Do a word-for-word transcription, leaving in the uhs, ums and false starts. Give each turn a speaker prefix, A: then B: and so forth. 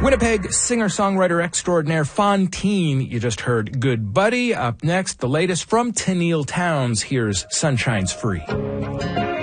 A: Winnipeg singer-songwriter extraordinaire Fontaine. You just heard Good Buddy. Up next, the latest from Tennille Townes. Here's Sunshine's Free.